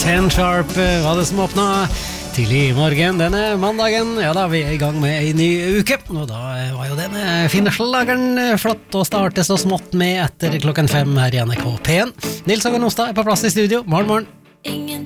Ten Sharp var det som åpnet tidlig i morgen denne mandagen. Ja da, vi er i gang med en ny uke, og da var jo denne fine slageren flott å starte så smått med etter klokken 5 her i NRK P1. Nils Hågen Ostad er på plass i studio. Morgen, morgen.